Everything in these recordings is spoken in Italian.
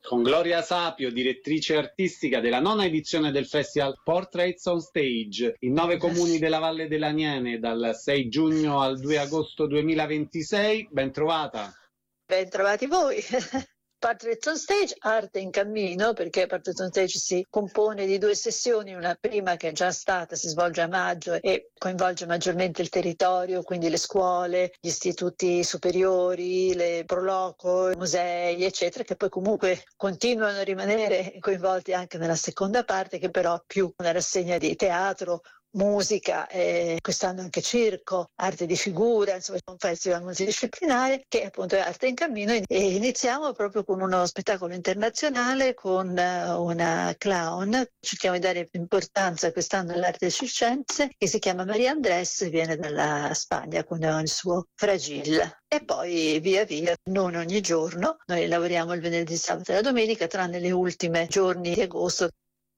con Gloria Sapio, direttrice artistica della 9ª edizione del Festival Portraits on Stage, in 9 comuni della Valle dell'Aniene, dal 6 giugno al 2 agosto 2026. Ben trovata. Ben trovati voi. Portraits on Stage, arte in cammino, perché Portraits on Stage si compone di 2 sessioni, una prima che è già stata, si svolge a maggio e coinvolge maggiormente il territorio, quindi le scuole, gli istituti superiori, le proloco, i musei, eccetera, che poi comunque continuano a rimanere coinvolti anche nella seconda parte, che però è più una rassegna di teatro, musica, quest'anno anche circo, arte di figura, insomma un festival multidisciplinare che appunto è arte in cammino, e iniziamo proprio con uno spettacolo internazionale con una clown. Cerchiamo di dare importanza quest'anno all'arte circense, che si chiama Maria Andrés, viene dalla Spagna con il suo Fragile. E poi via via, non ogni giorno, noi lavoriamo il venerdì, sabato e la domenica, tranne le ultime giorni di agosto.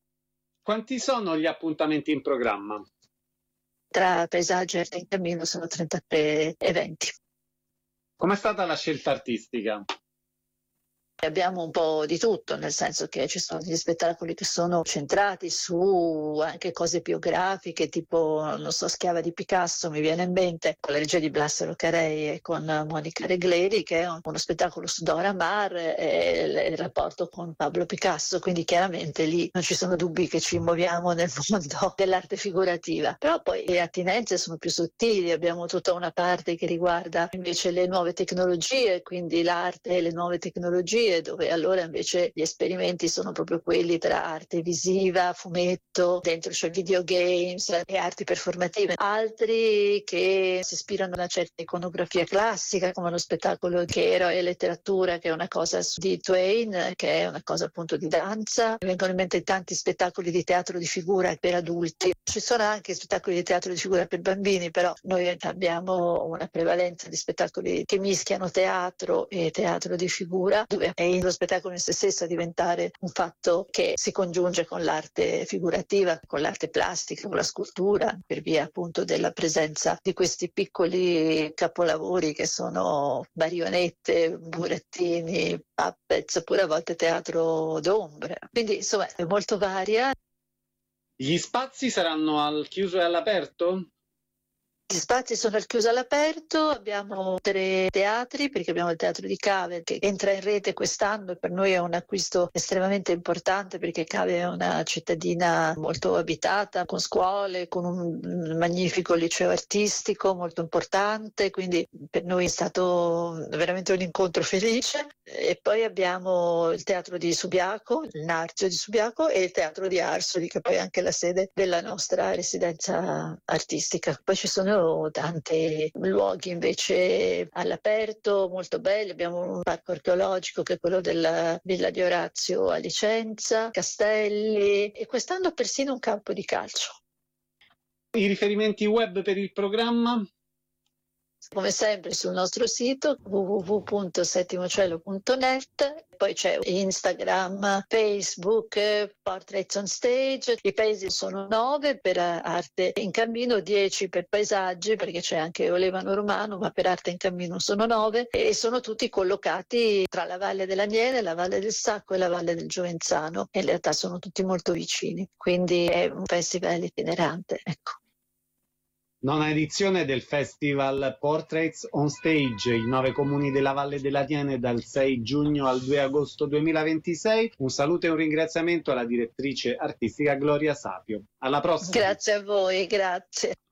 Quanti sono gli appuntamenti in programma? Tra paesaggi e arte in cammino sono 33 eventi. Com'è stata la scelta artistica? Abbiamo un po' di tutto, nel senso che ci sono degli spettacoli che sono centrati su anche cose biografiche, tipo, non so, Schiava di Picasso, mi viene in mente, con la regia di Blassero Carei e con Monica Regleri, che è uno spettacolo su Dora Maar e il rapporto con Pablo Picasso, quindi chiaramente lì non ci sono dubbi che ci muoviamo nel mondo dell'arte figurativa. Però poi le attinenze sono più sottili, abbiamo tutta una parte che riguarda invece le nuove tecnologie, quindi l'arte e le nuove tecnologie, dove allora invece gli esperimenti sono proprio quelli tra arte visiva, fumetto, dentro c'è videogames e arti performative. Altri che si ispirano a una certa iconografia classica, come lo spettacolo Chero e letteratura, che è una cosa di Twain, che è una cosa appunto di danza. Mi vengono in mente tanti spettacoli di teatro di figura per adulti. Ci sono anche spettacoli di teatro di figura per bambini, però noi abbiamo una prevalenza di spettacoli che mischiano teatro e teatro di figura, dove è lo spettacolo in se stesso a diventare un fatto che si congiunge con l'arte figurativa, con l'arte plastica, con la scultura, per via appunto della presenza di questi piccoli capolavori che sono marionette, burattini, puppets, oppure a volte teatro d'ombre. Quindi insomma è molto varia. Gli spazi saranno al chiuso e all'aperto? Gli spazi sono al chiuso all'aperto, abbiamo 3 teatri, perché abbiamo il Teatro di Cave che entra in rete quest'anno e per noi è un acquisto estremamente importante, perché Cave è una cittadina molto abitata, con scuole, con un magnifico liceo artistico molto importante, quindi per noi è stato veramente un incontro felice. E poi abbiamo il Teatro di Subiaco, il Narzio di Subiaco, e il Teatro di Arsoli, che poi è anche la sede della nostra residenza artistica. Poi ci sono tanti luoghi invece all'aperto molto belli. Abbiamo un parco archeologico che è quello della Villa di Orazio a Licenza, castelli, e quest'anno persino un campo di calcio. I riferimenti web per il programma? Come sempre sul nostro sito www.settimocielo.net, poi c'è Instagram, Facebook, Portraits on Stage. I paesi sono 9 per arte in cammino, 10 per paesaggi, perché c'è anche Olevano Romano, ma per arte in cammino sono 9, e sono tutti collocati tra la Valle dell'Aniene, la Valle del Sacco e la Valle del Giovenzano, e in realtà sono tutti molto vicini, quindi è un festival itinerante, ecco. 9ª edizione del Festival Portraits on Stage, i 9 comuni della Valle dell'Aniene, dal 6 giugno al 2 agosto 2026. Un saluto e un ringraziamento alla direttrice artistica Gloria Sapio. Alla prossima. Grazie a voi, grazie.